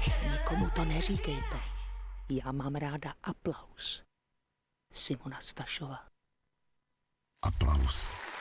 Nikomu to neříkejte. Já mám ráda aplaus. Simona Stašová. Aplaus.